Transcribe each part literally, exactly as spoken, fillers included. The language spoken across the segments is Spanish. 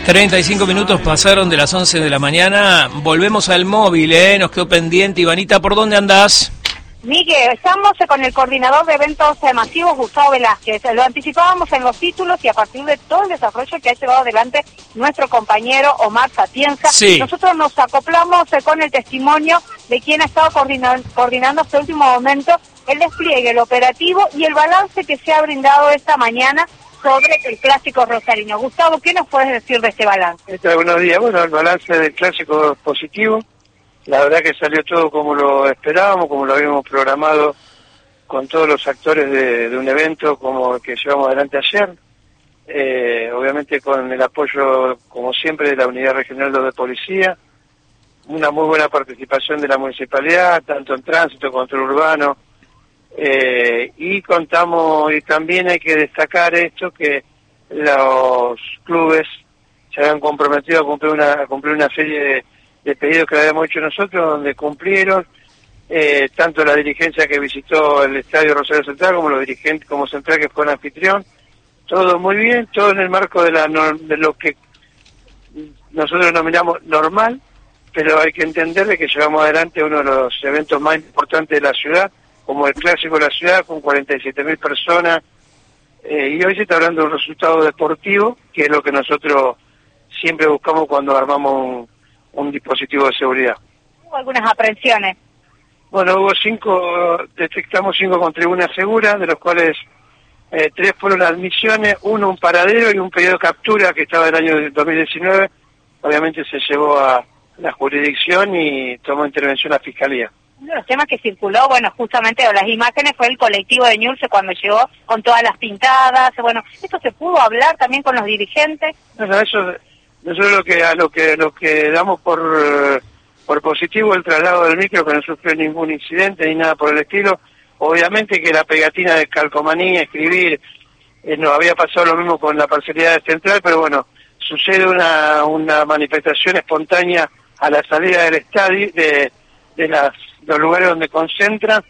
treinta y cinco minutos pasaron de las once de la mañana. Volvemos al móvil, ¿eh? Nos quedó pendiente. Ivanita, ¿por dónde andás? Miguel, estamos con el coordinador de eventos masivos, Gustavo Velázquez. Lo anticipábamos en los títulos y a partir de todo el desarrollo que ha llevado adelante nuestro compañero Omar Sapienza, sí. Nosotros nos acoplamos con el testimonio de quien ha estado coordinando, coordinando hasta el último momento el despliegue, el operativo y el balance que se ha brindado esta mañana sobre el clásico rosarino. Gustavo, ¿qué nos puedes decir de este balance? Buenos días. Bueno, el balance del clásico es positivo. La verdad que salió todo como lo esperábamos, como lo habíamos programado con todos los actores de, de un evento como el que llevamos adelante ayer. Eh, obviamente con el apoyo, como siempre, de la Unidad Regional dos de Policía. Una muy buena participación de la municipalidad, tanto en tránsito, control urbano. Eh, y contamos, y también hay que destacar esto, que los clubes se habían comprometido a cumplir una, a cumplir una serie de, de pedidos que habíamos hecho nosotros, donde cumplieron, eh, tanto la dirigencia que visitó el Estadio Rosario Central, como los dirigentes, como Central que fue el anfitrión, todo muy bien, todo en el marco de, la, de lo que nosotros denominamos normal, pero hay que entenderle que llevamos adelante uno de los eventos más importantes de la ciudad, como el clásico de la ciudad, con cuarenta y siete mil personas, eh, y hoy se está hablando de un resultado deportivo, que es lo que nosotros siempre buscamos cuando armamos un, un dispositivo de seguridad. ¿Hubo algunas aprehensiones? Bueno, hubo cinco, detectamos cinco con tribuna segura, de los cuales eh, tres fueron admisiones, uno un paradero y un pedido de captura que estaba del año dos mil diecinueve, obviamente se llevó a la jurisdicción y tomó intervención la Fiscalía. Uno de los temas que circuló, bueno, justamente las imágenes fue el colectivo de Ñulce cuando llegó con todas las pintadas. Bueno, ¿esto se pudo hablar también con los dirigentes? No, no, eso, nosotros lo que, a lo que, lo que damos por, por positivo el traslado del micro, que no sufrió ningún incidente ni nada por el estilo. Obviamente que la pegatina de calcomanía, escribir, eh, nos había pasado lo mismo con la parcialidad de Central, pero bueno, sucede una, una manifestación espontánea a la salida del estadio, de, de las los lugares donde concentran,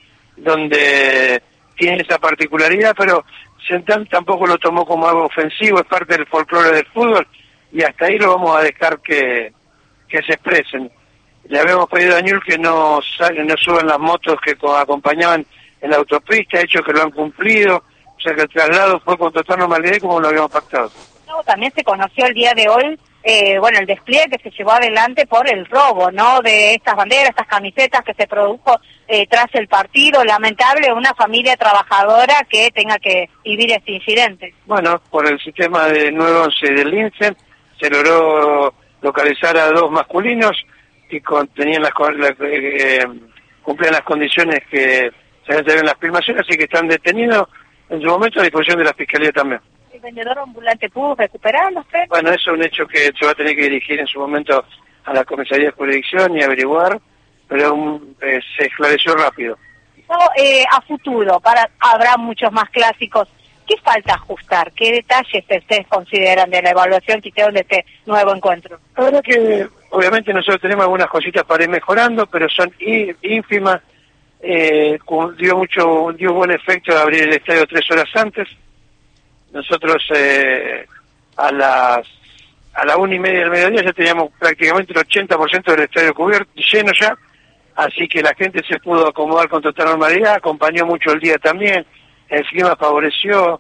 donde tiene esa particularidad, pero Central tampoco lo tomó como algo ofensivo, es parte del folclore del fútbol, y hasta ahí lo vamos a dejar que, que se expresen. Le habíamos pedido a Ñul que no, salen, no suban las motos que acompañaban en la autopista, hecho que lo han cumplido, o sea que el traslado fue con total normalidad como lo habíamos pactado. No, también se conoció el día de hoy Eh, bueno, el despliegue que se llevó adelante por el robo, ¿no?, de estas banderas, estas camisetas que se produjo eh, tras el partido. Lamentable una familia trabajadora que tenga que vivir este incidente. Bueno, por el sistema de nueve once del INSEE se logró localizar a dos masculinos que con, tenían las, la, eh, cumplían las condiciones que se ven en las filmaciones, así que están detenidos en su momento a disposición de la Fiscalía también. ¿El vendedor ambulante pudo recuperarlos? ¿Eh? Bueno, eso es un hecho que se va a tener que dirigir en su momento a la comisaría de jurisdicción y averiguar, pero un, eh, se esclareció rápido. No, eh, a futuro, para habrá muchos más clásicos. ¿Qué falta ajustar? ¿Qué detalles ustedes consideran de la evaluación que hicieron de este nuevo encuentro? La verdad que obviamente nosotros tenemos algunas cositas para ir mejorando, pero son ínfimas. Eh, dio mucho, dio buen efecto de abrir el estadio tres horas antes. Nosotros eh, a las a la una y media del mediodía ya teníamos prácticamente el ochenta por ciento del estadio cubierto, lleno ya, así que la gente se pudo acomodar con total normalidad, acompañó mucho el día también, el clima favoreció,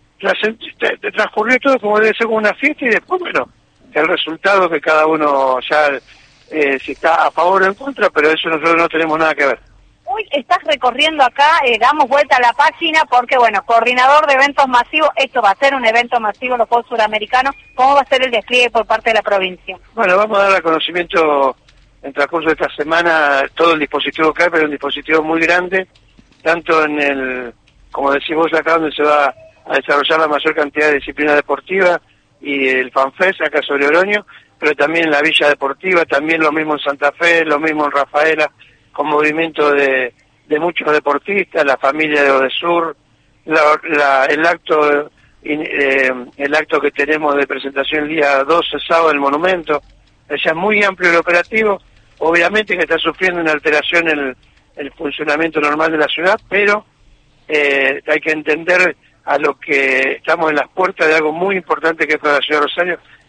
transcurrió todo como debe ser, como una fiesta, y después, bueno, el resultado que cada uno ya eh, si está a favor o en contra, pero eso nosotros no tenemos nada que ver. Hoy estás recorriendo acá, eh, damos vuelta a la página porque, bueno, coordinador de eventos masivos, esto va a ser un evento masivo en los Juegos Suramericanos. ¿Cómo va a ser el despliegue por parte de la provincia? Bueno, vamos a dar a conocimiento en transcurso de esta semana todo el dispositivo que hay, pero un dispositivo muy grande, tanto en el, como decimos acá, donde se va a desarrollar la mayor cantidad de disciplina deportiva y el FanFest acá sobre Oroño, pero también en la Villa Deportiva, también lo mismo en Santa Fe, lo mismo en Rafaela, con movimiento de, de muchos deportistas, la familia de Odesur, la, la, el acto eh, el acto que tenemos de presentación el día doce, sábado, del monumento. O sea, muy amplio el operativo, obviamente que está sufriendo una alteración en el, el funcionamiento normal de la ciudad, pero eh, hay que entender a lo que estamos en las puertas de algo muy importante que es para la ciudad de Rosario,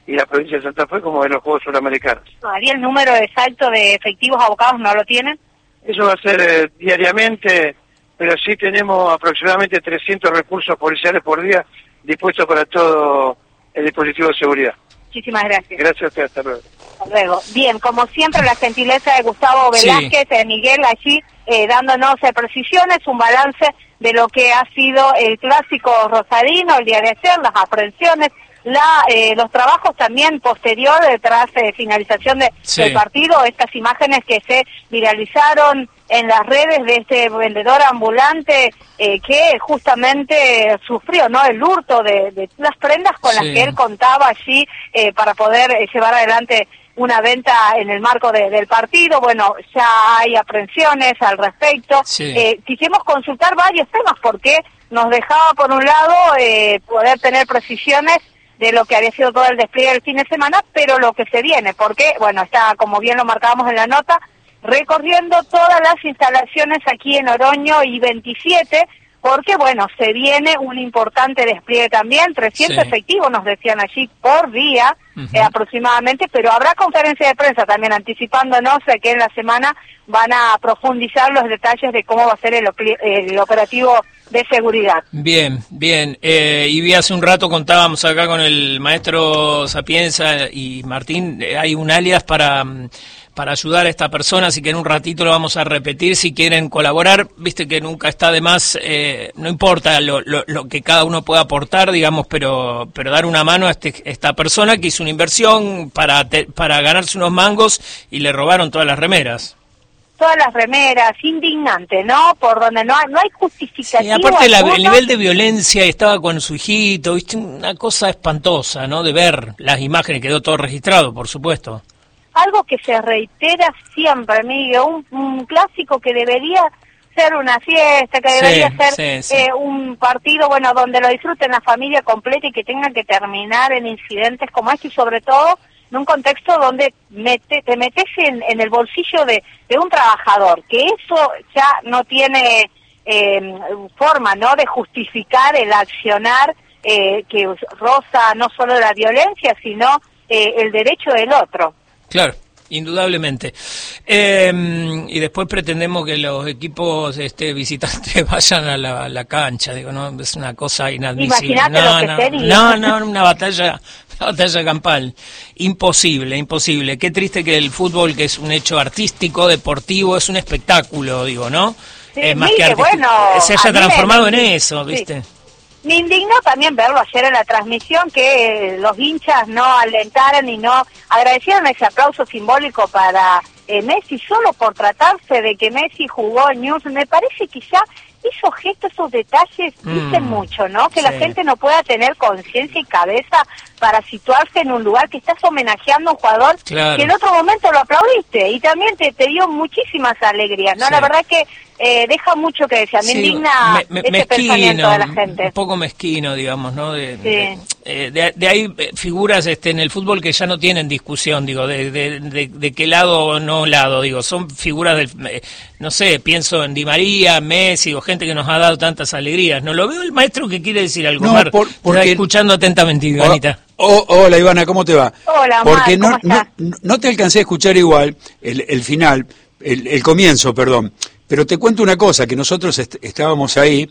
y la provincia de Santa Fe como de los Juegos Suramericanos. ¿Todavía el número exacto de efectivos abocados no lo tienen? Eso va a ser eh, diariamente, pero sí tenemos aproximadamente trescientos recursos policiales por día dispuestos para todo el dispositivo de seguridad. Muchísimas gracias. Gracias a usted, hasta luego. Hasta luego. Bien, como siempre, la gentileza de Gustavo Velázquez, sí. de Miguel, allí eh, dándonos eh, precisiones, un balance de lo que ha sido el clásico rosarino el día de ayer, las aprehensiones, la eh, los trabajos también posteriores tras eh, finalización de, sí. del partido, estas imágenes que se viralizaron en las redes de este vendedor ambulante eh, que justamente sufrió no el hurto de, de las prendas con sí. las que él contaba allí eh, para poder eh, llevar adelante una venta en el marco de, del partido. Bueno, ya hay aprehensiones al respecto. Sí. Eh, quisimos consultar varios temas porque nos dejaba por un lado eh, poder tener precisiones de lo que había sido todo el despliegue del fin de semana, pero lo que se viene, porque, bueno, está, como bien lo marcábamos en la nota, recorriendo todas las instalaciones aquí en Oroño y veintisiete, porque, bueno, se viene un importante despliegue también, trescientos sí. efectivos nos decían allí por día, uh-huh. eh, aproximadamente, pero habrá conferencia de prensa también anticipándonos de que en la semana van a profundizar los detalles de cómo va a ser el, el operativo de seguridad. Bien, bien. Eh, y vi hace un rato, contábamos acá con el maestro Sapienza y Martín, eh, hay un alias para... para ayudar a esta persona, así que en un ratito lo vamos a repetir, si quieren colaborar, viste que nunca está de más, eh, no importa lo, lo, lo que cada uno pueda aportar, digamos, pero pero dar una mano a este, esta persona que hizo una inversión para te, para ganarse unos mangos y le robaron todas las remeras. Todas las remeras, indignante, ¿no? Por donde no hay, no hay justificativo. Sí, aparte la, el nivel de violencia, estaba con su hijito, viste, una cosa espantosa, ¿no? De ver las imágenes, quedó todo registrado, por supuesto. Algo que se reitera siempre, Miguel, un, un clásico que debería ser una fiesta, que debería sí, ser sí, sí. Eh, un partido, bueno, donde lo disfruten la familia completa y que tengan que terminar en incidentes como este, y sobre todo en un contexto donde mete, te metes en, en el bolsillo de, de un trabajador, que eso ya no tiene eh, forma, ¿no?, de justificar el accionar eh, que roza no solo la violencia, sino eh, el derecho del otro. Claro, indudablemente. Eh, y después pretendemos que los equipos este, visitantes vayan a la, a la cancha, digo, no, es una cosa inadmisible. Imagínate no, lo que no, sería. No, no, una batalla, una batalla campal. Imposible, imposible. Qué triste que el fútbol, que es un hecho artístico, deportivo, es un espectáculo, digo, ¿no? Sí, es más sí, que que bueno, se haya transformado me, en eso, sí. ¿viste? Me indignó también verlo ayer en la transmisión, que eh, los hinchas no alentaran y no agradecieron ese aplauso simbólico para eh, Messi, solo por tratarse de que Messi jugó en News. Me parece que ya esos gestos, esos detalles dicen mm, mucho, ¿no? Que sí. la gente no pueda tener conciencia y cabeza para situarse en un lugar que estás homenajeando a un jugador claro. que en otro momento lo aplaudiste y también te, te dio muchísimas alegrías, ¿no? Sí. La verdad que eh, deja mucho que decir, me sí, indigna me, me, ese mezquino, pensamiento de la gente. Un poco mezquino, digamos, ¿no? De, sí. de, eh, de, de ahí figuras este, en el fútbol que ya no tienen discusión, digo, de, de, de, de qué lado o no lado, digo, son figuras del, eh, no sé, pienso en Di María, Messi, o gente que nos ha dado tantas alegrías. No lo veo el maestro que quiere decir algo, no, Mar, por, porque... está escuchando atentamente, Ivanita. Oh, hola Ivana, ¿cómo te va? Hola, Porque Mar, ¿cómo no, estás? no, no te alcancé a escuchar igual el, el final, el, el comienzo, perdón. Pero te cuento una cosa, que nosotros est estábamos ahí,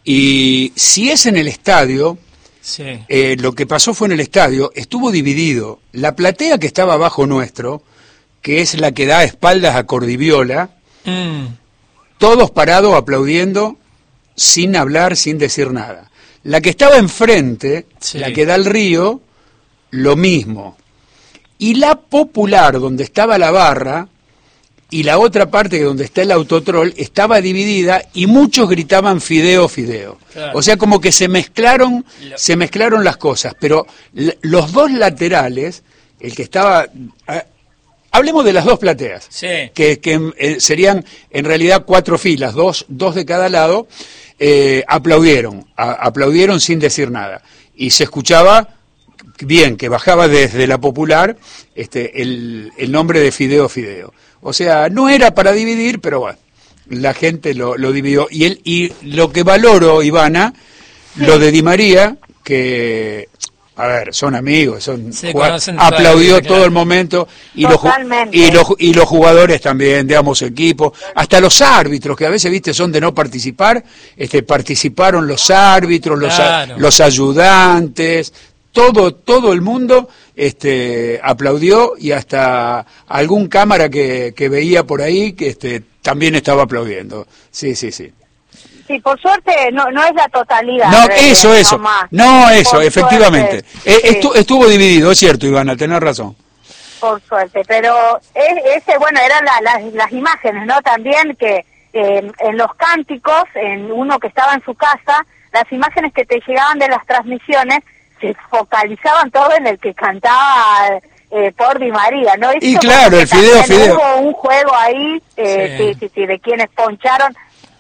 y si es en el estadio, sí. eh, lo que pasó fue en el estadio, estuvo dividido. La platea que estaba abajo nuestro, que es la que da espaldas a Cordiviola, mm. todos parados aplaudiendo, sin hablar, sin decir nada. La que estaba enfrente, sí. la que da al río, lo mismo. Y la popular, donde estaba la barra, y la otra parte, donde está el autotrol, estaba dividida y muchos gritaban fideo, fideo. Claro. O sea, como que se mezclaron, lo... se mezclaron las cosas. Pero los dos laterales, el que estaba... Eh, hablemos de las dos plateas, sí. que, que eh, serían en realidad cuatro filas, dos, dos de cada lado, eh, aplaudieron, a, aplaudieron sin decir nada. Y se escuchaba bien, que bajaba desde la popular este, el, el nombre de Fideo Fideo. O sea, no era para dividir, pero bueno, la gente lo, lo dividió. Y, él, y lo que valoro, Ivana, sí. lo de Di María, que a ver, son amigos, son jugadores, aplaudió todo el momento y los, y los y los jugadores también, digamos, equipo, hasta los árbitros que a veces, viste, son de no participar, este participaron los árbitros, los claro. a, los ayudantes, todo todo el mundo este aplaudió y hasta algún cámara que, que veía por ahí que este también estaba aplaudiendo. Sí, sí, sí. Sí, por suerte no no es la totalidad. No, eso, eso. No, no eso, por efectivamente. Suerte, Estu, sí. Estuvo dividido, es cierto, Ivana, tenés razón. Por suerte, pero ese, bueno, eran la, la, las imágenes, ¿no? También que eh, en los cánticos, en uno que estaba en su casa, las imágenes que te llegaban de las transmisiones se focalizaban todo en el que cantaba eh, por Di María, ¿no? Y, y claro, el Fideo, Fideo. Hubo un juego ahí, eh, sí. Sí, sí, sí, de quienes poncharon.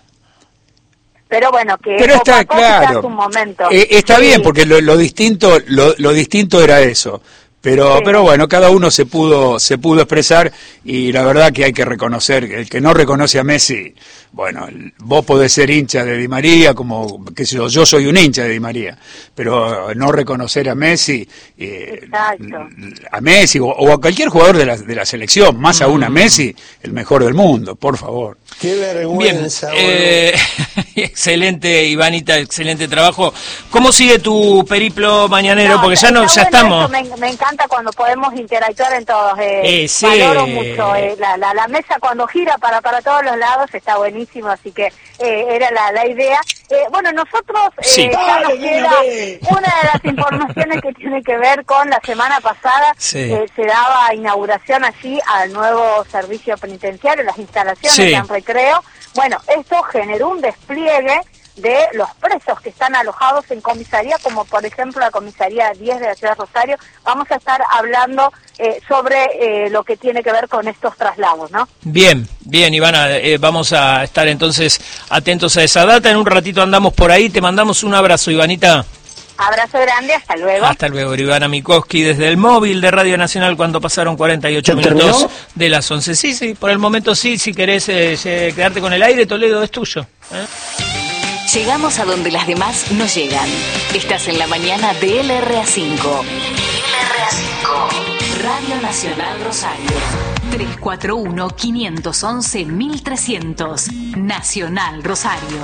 Pero bueno, que pero está claro, un momento. Eh, está sí. bien, porque lo, lo distinto lo, lo distinto era eso. Pero sí. pero bueno, cada uno se pudo se pudo expresar y la verdad que hay que reconocer, el que no reconoce a Messi, bueno, vos podés ser hincha de Di María, como, qué sé yo, yo soy un hincha de Di María, pero no reconocer a Messi, eh, a Messi o, o a cualquier jugador de la, de la selección, más mm. aún a Messi, el mejor del mundo, por favor. Qué vergüenza. Bien, eh, excelente, Ivanita, excelente trabajo. ¿Cómo sigue tu periplo mañanero? No, Porque ya no, ya bueno estamos. Me, me encanta cuando podemos interactuar en todos. Eh, eh, sí. Valoro mucho. Eh, la, la, la mesa cuando gira para para todos los lados está buenísimo, así que eh, era la, la idea. Eh, bueno, nosotros eh, sí. ya nos queda una de las informaciones que tiene que ver con la semana pasada. Sí. Eh, se daba inauguración allí al nuevo servicio penitenciario, las instalaciones sí. en Recreo. Bueno, esto generó un despliegue de los presos que están alojados en comisaría, como por ejemplo la comisaría diez de la ciudad de Rosario. Vamos a estar hablando eh, sobre eh, lo que tiene que ver con estos traslados, ¿no? Bien, bien, Ivana, eh, vamos a estar entonces atentos a esa data. En un ratito andamos por ahí, te mandamos un abrazo, Ivanita. Abrazo grande, hasta luego. Hasta luego, Ivana Mikoski, desde el móvil de Radio Nacional cuando pasaron cuarenta y ocho minutos terminó? De las once. Sí, sí, por el momento sí, si querés eh, quedarte con el aire, Toledo, es tuyo. ¿eh? Llegamos a donde las demás no llegan. Estás en la mañana de L R A cinco. L R A cinco. Radio Nacional Rosario. tres cuatro uno, cinco uno uno, mil trescientos. Nacional Rosario.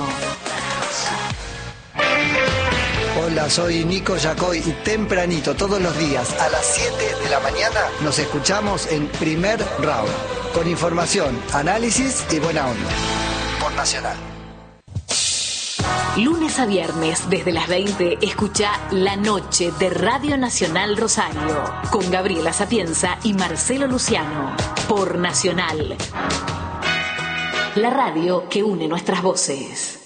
Hola, soy Nico Yacoy y tempranito todos los días a las siete de la mañana nos escuchamos en Primer Round. Con información, análisis y buena onda. Por Nacional. Lunes a viernes, desde las veinte, escucha La Noche de Radio Nacional Rosario, con Gabriela Sapienza y Marcelo Luciano, por Nacional. La radio que une nuestras voces.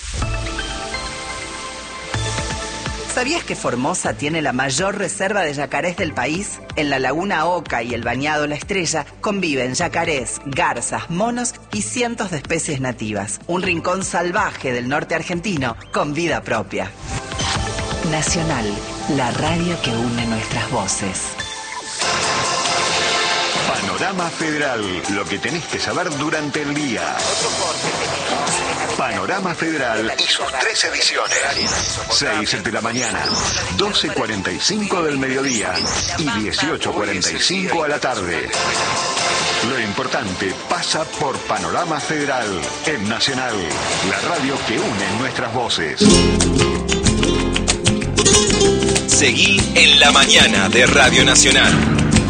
¿Sabías que Formosa tiene la mayor reserva de yacarés del país? En la Laguna Oca y el Bañado La Estrella conviven yacarés, garzas, monos y cientos de especies nativas. Un rincón salvaje del norte argentino con vida propia. Nacional, la radio que une nuestras voces. Panorama Federal, lo que tenés que saber durante el día. Panorama Federal y sus tres ediciones. seis de la mañana, doce cuarenta y cinco del mediodía y dieciocho cuarenta y cinco a la tarde. Lo importante pasa por Panorama Federal en Nacional, la radio que une nuestras voces. Seguí en la mañana de Radio Nacional.